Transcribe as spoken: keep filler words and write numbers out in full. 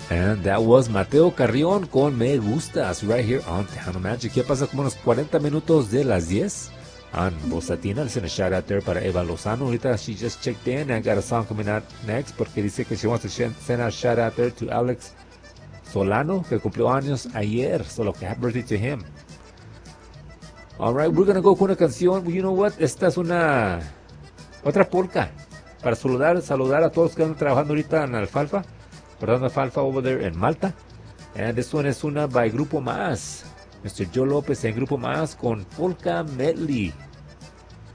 And that was Mateo Carrión con Me Gustas right here on Tejano Magic. Ya pasa como unos cuarenta minutos de las diez on Voz Latina. Let's send a shout out there para Eva Lozano. Ahorita she just checked in. I got a song coming out next porque dice que she wants to send a shout out there to Alex Solano, que cumplió años ayer. Solo que happy birthday to him. Alright, we're gonna go con una canción. You know what? Esta es una otra polka para saludar, saludar a todos que andan trabajando ahorita en Alfalfa. Cortando Alfalfa over there en Malta. And this one es una by Grupo Más. mister Joe López en Grupo Más con Polka Medley.